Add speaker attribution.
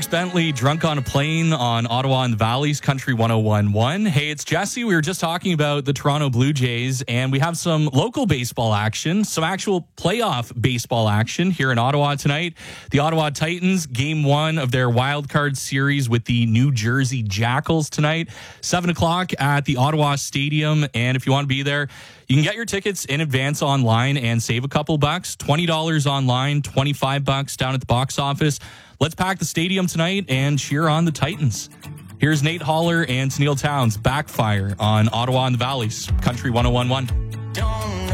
Speaker 1: Bentley, Drunk on a Plane on Ottawa and the Valley's Country 101.1. Hey, it's Jesse. We were just talking about the Toronto Blue Jays, and we have some local baseball action, some actual playoff baseball action here in Ottawa tonight. The Ottawa Titans, game one of their wild card series with the New Jersey Jackals tonight, 7 o'clock at the Ottawa Stadium. And if you want to be there, you can get your tickets in advance online and save a couple bucks. $20 online, $25 down at the box office. Let's pack the stadium tonight and cheer on the Titans. Here's Nate Haller and Neil Towns, Backfire on Ottawa and the Valley's Country 101.1.